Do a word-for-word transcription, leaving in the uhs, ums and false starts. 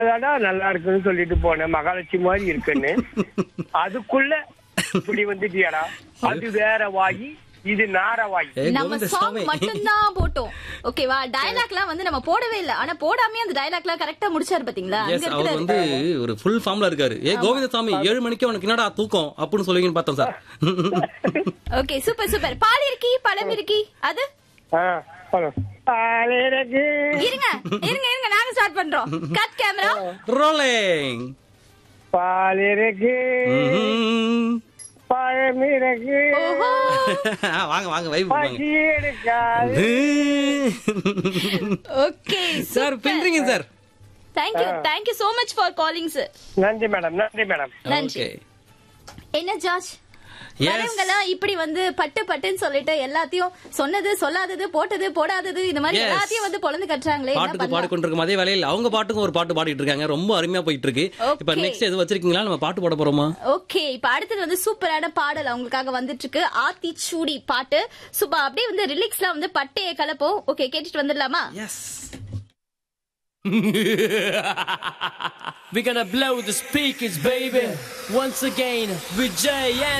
அதாடா நல்லா இருக்குன்னு சொல்லிட்டு போனேன், மகாலட்சுமி மாதிரி இருக்குன்னு. அதுக்குள்ள இப்படி வந்துட்டியாடா, அது வேற வாயி, இது நார வாயி. நம்ம சாங் மட்டும் தான் போட்டோம். ஓகேவா? டயலாக்லாம் வந்து நம்ம போடவே இல்ல. ஆனா போடாமே அந்த டயலாக்லாம் கரெக்ட்டா முடிச்சாரு பாத்தீங்களா? எஸ், அவர் வந்து ஒரு ஃபுல் ஃபார்ம்ல இருக்காரு. ஏ கோவிந்தசாமி, ஏழு மணிக்கு உனக்கு என்னடா தூக்கம் அப்படின்னு சொல்லுவீங்கன்னு பார்த்தோம் சார். Okay, super super. பால் இருக்கி, பழம் இருக்கி, அது பாலிருக்கு. இருங்க இருங்க இருங்க நாங்க ஸ்டார்ட் பண்றோம். Cut camera rolling. பாலிருக்கு, பழமிருக்கு, ஓஹோ வாங்க வாங்க வைப் வாங்க. பசி எடுக்காது. Okay sir பின்றீங்க sir. Thank you thank you so much for calling sir. நன்றி மேடம், நன்றி மேடம். நன்றி. என்ன ஜார்ஜ், வரவங்கலாம் இப்படி வந்து பட்டு பட்டுன்னு சொல்லிட்டு எல்லாத்தையும் சொன்னது சொல்லாதது போட்டது போடாதது இந்த மாதிரி Yes. எல்லாத்தையும் வந்து பொழந்து கட்டுறாங்களே, என்ன பாட்டுக்கு பண்ணலாம்? பாடிக்கொண்டிருக்கும் அதே வேலையில் அவங்க பாட்டுக்கும் ஒரு பாட்டு பாடிட்டு இருக்காங்க. ரொம்ப அருமையா போயிட்டு இருக்கு. Okay. இப்ப நெக்ஸ்ட் எது வச்சிருக்கீங்களா? நம்ம பாட்டு போட போறோமா? ஓகே, இப்ப அடுத்தது வந்து சூப்பரான பாடல் அவங்களுக்காக வந்துட்டு இருக்கு. ஆத்திச்சூடி பாட்டு. சூப்பர். அப்படியே வந்து ரிலிக்ஸ்லாம் வந்து பட்டைய கலப்போம். ஓகே, கேட்டுட்டு வந்துடலாமா? S. We're gonna blow the speakers, baby. Once again with Jay and